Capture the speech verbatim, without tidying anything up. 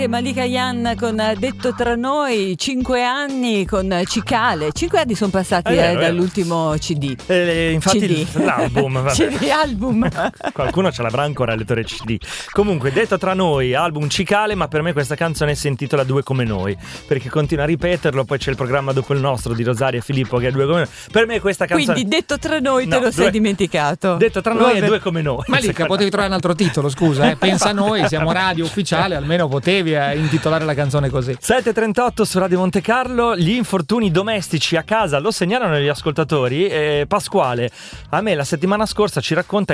Malika Yan con Detto tra noi, cinque anni con Cicale. Cinque anni sono passati eh, eh, dall'ultimo C D. Eh, infatti C D. L'album. Vabbè. C D album. Qualcuno ce l'avrà ancora il lettore C D. Comunque, Detto tra noi, album Cicale, ma per me questa canzone si intitola Due come noi, perché continua a ripeterlo, poi c'è il programma dopo il nostro di Rosaria e Filippo che è Due come noi. Per me questa canzone. Quindi Detto tra noi te no, lo due... sei dimenticato. Detto tra noi è Due come noi. Malika, potevi trovare un altro titolo, scusa, eh. Pensa a noi, siamo radio ufficiale, almeno potevi eh, intitolare la canzone così. sette e trentotto su Radio Monte Carlo. Gli infortuni domestici a casa lo segnalano gli ascoltatori. eh, Pasquale a me la settimana scorsa ci racconta